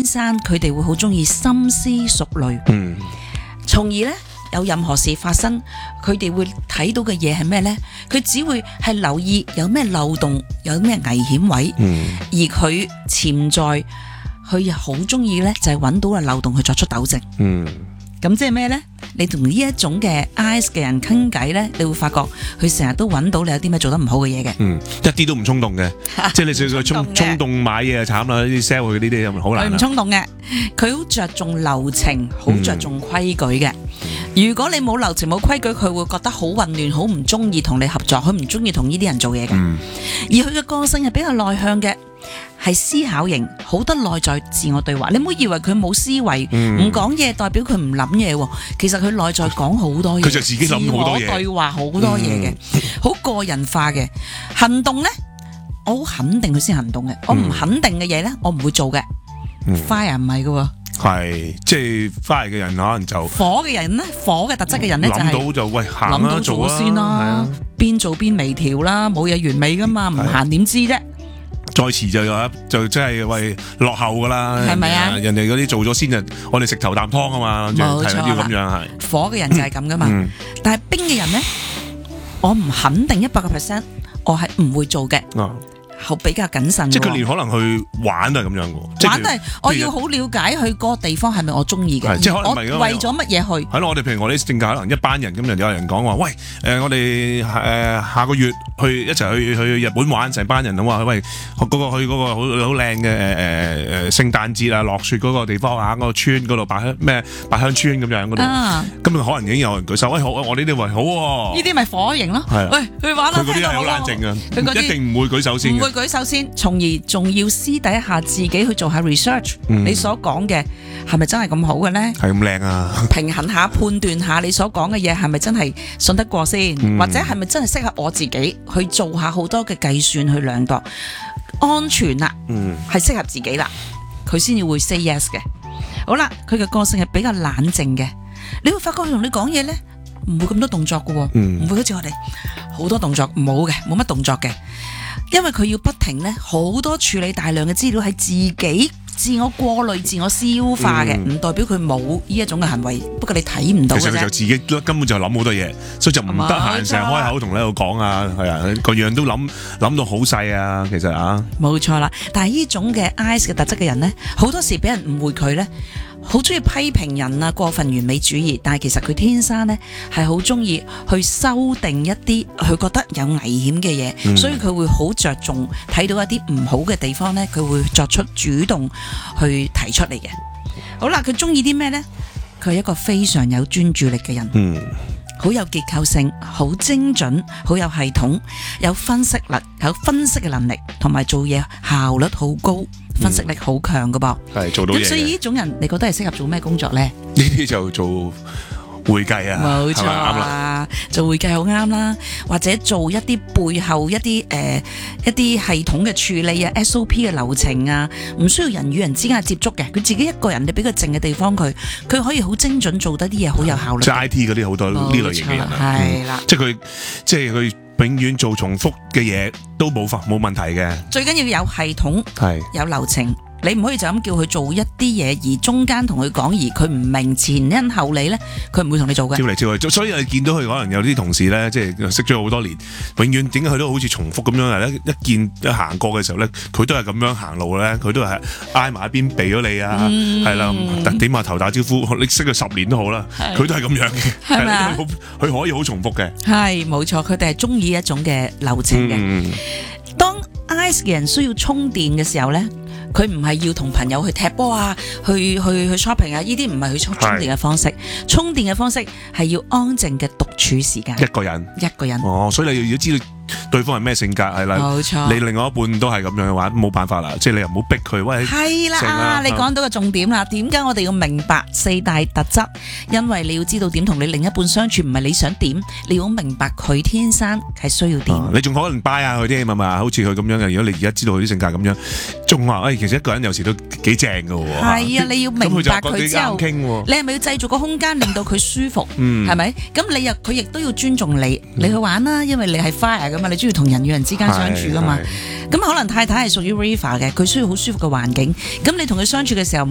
天生佢哋會好中意深思熟慮，從而呢，有任何事發生，佢哋會睇到嘅嘢係咩呢？佢只會係留意有咩漏洞，有咩危險位，而佢潛在佢又好中意呢，就係揾到個漏洞去作出糾正。咁即係咩呢？你同呢一種嘅 ICE 嘅人傾偈呢，你會發覺佢成日都揾到你有啲咩做得唔好嘅嘢嘅。 一啲都唔衝動嘅，即係你少少衝動買嘢就慘啦，呢啲 sell 佢呢啲好難。 佢唔衝動嘅，佢好着重流程，好着重規矩嘅。如果你冇流程冇規矩，佢會覺得好混亂，好唔中意同你合作，佢唔中意同呢啲人做嘢嘅。而佢嘅個性係比較內向嘅。係思考型，好多內在自我對話。你唔好以為佢冇思維，唔講嘢代表佢唔諗嘢。其實佢內在講好多嘢， 佢就自己諗好多嘢， 對話好多嘢嘅，好個人化嘅。行動呢，我好肯定佢先行動嘅，我唔肯定嘅嘢呢，我唔會做嘅。Fire 唔係嘅， 係即係 Fire 嘅人可能就火嘅人呢，火嘅特質嘅人呢，就係諗到就喂行啦， 諗到做先啦，邊做邊微調啦，冇嘢完美噶嘛，唔行點知啫？ 再遲就真係喂落後噶啦， 係咪啊？ 人哋嗰啲做咗先就我哋食頭啖湯啊嘛， 冇錯啦， 要咁樣係。 火嘅人就係咁噶嘛，但係冰嘅人呢，我唔肯定100%，我係唔會做嘅。好比較謹慎， 即係佢連可能去玩都係咁樣嘅， 玩都係我要好了解去嗰個地方係咪我中意嘅， 即係可能唔係我為咗乜嘢去？ 係咯，我哋譬如我哋性格可能一班人咁，就有人講話，喂，我哋下個月一齊去日本玩，成班人咁話，喂，去嗰個好靚嘅聖誕節啊，落雪嗰個地方啊，嗰個村嗰度百香村咁樣嗰度，咁可能已經有人舉手，喂，好，我呢啲話好喎， 呢啲咪火型咯，喂，去玩啦， 佢嗰啲係好冷靜啊，一定唔會舉手先， 舉手先，從而仲要私底下自己去做下 research，你所講嘅係咪真係咁好嘅呢？ 係咁靚啊！ 平衡下、判斷下你所講嘅嘢係咪真係信得過先，或者係咪真係適合我自己去做下好多嘅計算去量度安全啦，係適合自己啦，佢先至會 say yes 嘅。好啦，佢嘅個性係比較冷靜嘅，你會發覺佢同你講嘢呢，唔會咁多動作嘅，唔會好似我哋好多動作，冇嘅，冇乜動作嘅。因為佢要不停咧，好多處理大量嘅資料係自己自我過濾、自我消化嘅，唔代表佢冇呢一種嘅行為。不過你睇唔到嘅啫。 其實佢就自己根本就諗好多嘢，所以就唔得閒成日開口同你喺度講啊，係啊，個樣都諗到好細啊，其實啊。冇錯啦，但係呢種嘅 ICE 嘅特質嘅人咧，好多時俾人誤會佢咧。好中意批評人啊，過分完美主義，但係其實佢天生呢係好中意去修訂一啲佢覺得有危險嘅嘢，所以佢會好着重睇到一啲唔好嘅地方呢，佢會作出主動去提出嚟嘅。好啦，佢中意啲咩呢？佢係一個非常有專注力嘅人，好有結構性，好精準，好有系統，有分析嘅能力，同埋做嘢效率好高。分析力好強噶噃， 係做到嘢。咁所以呢種人，你覺得係適合做咩工作呢？ 呢啲就做會計啊， 冇錯啦，做會計好啱啦，或者做一啲背後一啲系統嘅處理啊 ，SOP 嘅流程啊，唔需要人與人之間嘅接觸嘅，佢自己一個人，你俾佢靜嘅地方佢可以好精準做得啲嘢，好有效率。 即係 IT 嗰啲好多呢類型嘅人， 係啦， 即係佢永遠做重複嘅嘢都冇問題嘅。最緊要有系統，有流程。你唔可以就咁叫佢做一啲嘢，而中間同佢講，而佢唔明前因後理咧，佢唔會同你做嘅。 招嚟招去，所以你見到佢可能有啲同事咧，即係識咗好多年，永遠點解佢都好似重複咁樣咧？一行過嘅時候咧，佢都係咁樣行路咧，佢都係挨埋一邊避咗你啊，係啦，點下頭打招呼，你識佢10年都好啦，佢都係咁樣嘅，係咪啊？佢可以好重複嘅，係冇錯，佢哋係中意一種嘅流程嘅。當 ICE 嘅人需要充電嘅時候咧。佢唔係要同朋友去踢波啊，去 shopping 啊，呢啲唔係佢充電嘅方式。充電嘅方式係要安靜嘅獨處時間。一個人。哦，所以你要知道對方係咩性格係啦。冇錯。你另外一半都係咁樣嘅話，冇辦法啦，即係你又唔好逼佢。喂，係啦，你講到個重點啦。點解我哋要明白4大特質？因為你要知道點同你另一半相處，唔係你想點，你要明白佢天生係需要點。你仲可能 buy 下佢添係嘛？好似佢咁樣嘅。如果你而家知道佢啲性格咁樣，仲話其實一個人有時都幾正㗎喎。係啊，你要明白佢之後，你係咪要製造個空間令到佢舒服？係咪？咁佢亦都要尊重你，你去玩啦，因為你係 fire 噶嘛，你中意同人與人之間相處噶嘛。咁可能太太係屬於 river 嘅，佢需要好舒服嘅環境。咁你同佢相處嘅時候。